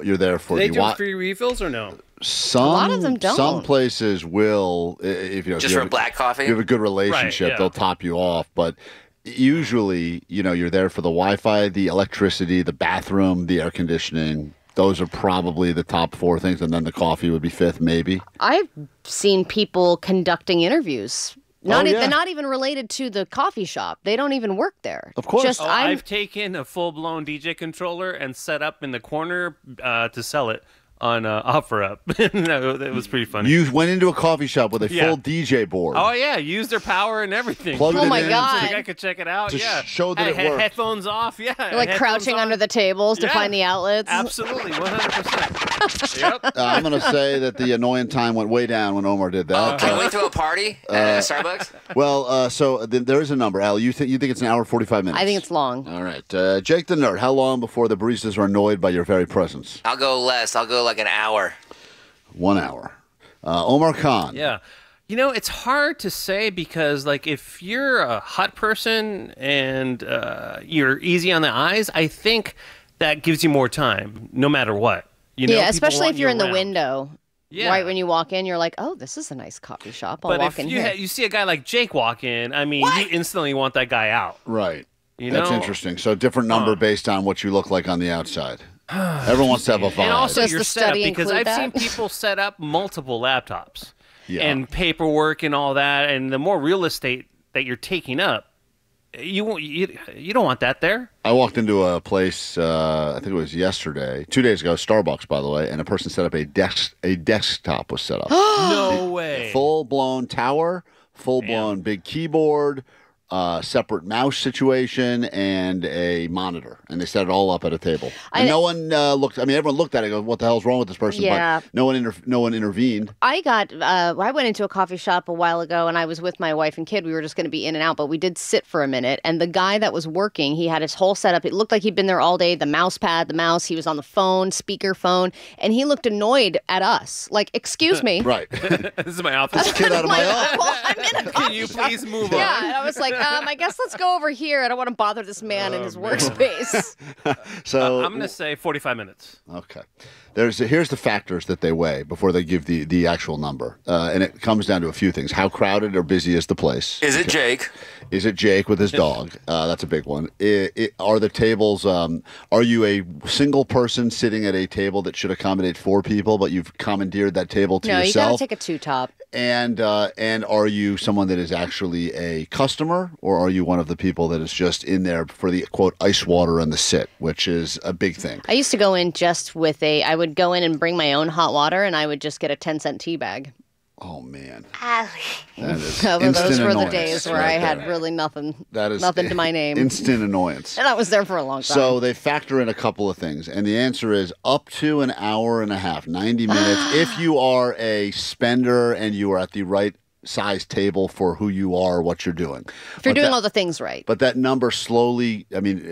you're there for. Do they do free refills or no? A lot of them don't. Some places will, if you know, just for black coffee. If you have a good relationship, right, yeah. they'll top you off. But usually, you're there for the Wi-Fi, the electricity, the bathroom, the air conditioning. Those are probably the top 4 things, and then the coffee would be 5th, maybe. I've seen people conducting interviews. Not yeah. They're not even related to the coffee shop. They don't even work there. Of course. I've taken a full-blown DJ controller and set up in the corner to sell it on OfferUp. It was pretty funny. You went into a coffee shop with a full DJ board. Oh, yeah. Used their power and everything. Plugged it my in God. So I could check it out. to Yeah. show that it worked. Headphones off. Yeah. You're like crouching under the tables to find the outlets. Absolutely. 100%. Yep. I'm going to say that the annoying time went way down when Omar did that. Can we throw a party at Starbucks? Well, so there is a number. Al, you think it's an hour 45 minutes? I think it's long. All right. Jake the Nerd, how long before the baristas are annoyed by your very presence? I'll go less. I'll go like an hour. 1 hour. Omar Khan. Yeah. It's hard to say because, like, if you're a hot person and you're easy on the eyes, I think that gives you more time, no matter what. Yeah, especially if you're in the around. window. Yeah. Right when you walk in, you're like, oh, this is a nice coffee shop. I'll walk in here. But if you see a guy like Jake walk in, I mean, you instantly want that guy out. Right. That's interesting. So different number based on what you look like on the outside. Everyone wants to have a vibe. And also Does your the setup, study because include I've seen that? people set up multiple laptops Yeah. and paperwork and all that, and the more real estate that you're taking up, you don't want that there. I walked into a place, I think it was yesterday, 2 days ago, Starbucks, by the way, and a person set up a desktop was set up. No way. Full-blown tower, full-blown big keyboard, separate mouse situation, and a monitor. And they set it all up at a table. And no one looked. I mean, everyone looked at it and goes, what the hell's wrong with this person? Yeah. But no one intervened. I went into a coffee shop a while ago, and I was with my wife and kid. We were just going to be in and out, but we did sit for a minute. And the guy that was working, he had his whole setup. It looked like he'd been there all day. The mouse pad, the mouse. He was on the phone, speaker phone, and he looked annoyed at us. Like, excuse me. Right. This is my office. Get out of my office. Well, I'm in a coffee Can you shop. please move on? Yeah, and I was like, I guess let's go over here. I don't want to bother this man in his workspace. So I'm going to say 45 minutes. Okay. Here's the factors that they weigh before they give the actual number. And it comes down to a few things. How crowded or busy is the place? Is it Jake? Is it Jake with his dog? That's a big one. Are the tables, are you a single person sitting at a table that should accommodate 4 people, but you've commandeered that table to No, you yourself? got to take a 2-top. And are you someone that is actually a customer, or are you one of the people that is just in there for the, quote, ice water and the sit, which is a big thing? I used to go in just with I would go in and bring my own hot water, and I would just get a 10-cent tea bag. Oh, man. Allie. That is Those instant were the annoyance days where right I had there. really nothing That is nothing to my name. Instant annoyance. And I was there for a long time. So they factor in a couple of things, and the answer is up to an hour and a half, 90 minutes, if you are a spender and you are at the right size table for who you are, what you're doing. if you're doing all the things right. But that number slowly,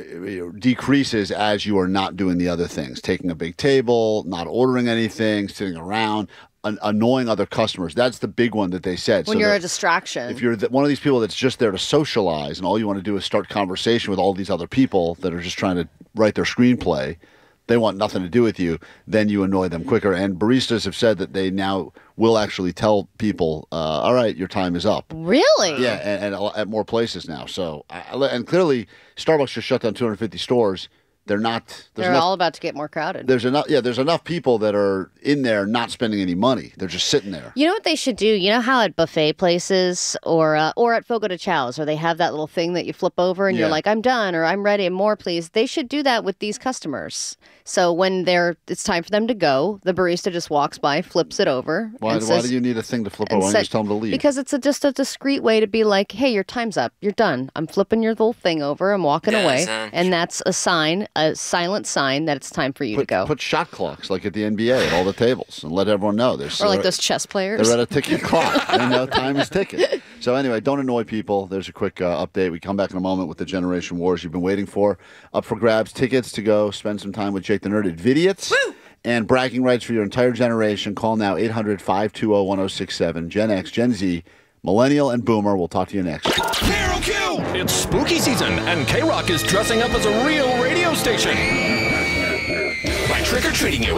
decreases as you are not doing the other things. Taking a big table, not ordering anything, sitting around, annoying other customers. That's the big one that they said. When you're a distraction. If you're one of these people that's just there to socialize and all you want to do is start conversation with all these other people that are just trying to write their screenplay, they want nothing to do with you, then you annoy them quicker. And baristas have said that they now will actually tell people, all right, your time is up. Really? Yeah, and at more places now. So, and clearly, Starbucks just shut down 250 stores. They're not. They're all about to get more crowded. There's enough. Yeah, there's enough people that are in there not spending any money. They're just sitting there. You know what they should do? You know how at buffet places or at Fogo de Chao's, or they have that little thing that you flip over and you're Yeah. like, I'm done, or I'm ready, more please. They should do that with these customers. So when it's time for them to go, the barista just walks by, flips it over. Why and do says, you need a thing to flip and over? Why don't you said- just tell them to leave? Because it's just a discreet way to be like, hey, your time's up. You're done. I'm flipping your little thing over. I'm walking Yeah, away. son. And that's a silent sign that it's time for you to go. Put shot clocks like at the NBA at all the tables and let everyone know. Or like those chess players. They're at a ticking clock. They know time is ticking. So anyway, don't annoy people. There's a quick update. We come back in a moment with the Generation Wars you've been waiting for. Up for grabs, tickets to go spend some time with Jake the Nerd at Vidiots. Woo! And bragging rights for your entire generation. Call now 800-520-1067. Gen X, Gen Z, Millennial, and Boomer. We'll talk to you next. Carol Q! It's spooky season, and K-Rock is dressing up as a real radio station. By trick-or-treating you